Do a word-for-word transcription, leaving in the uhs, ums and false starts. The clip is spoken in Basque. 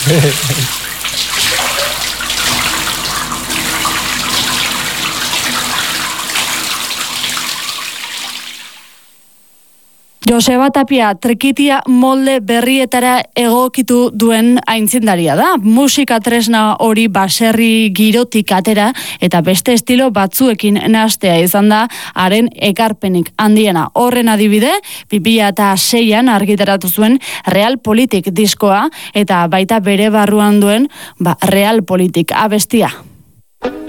Joseba Tapia trikitia molde berrietara egokitu duen aintzindaria da. Musika tresna hori baserri girotik atera eta beste estilo batzuekin nahastea izan da haren ekarpenik handiena. Horren adibide, bi mila seian argitaratu zuen Realpolitik diskoa eta baita bere barruan duen ba, Realpolitik abestia.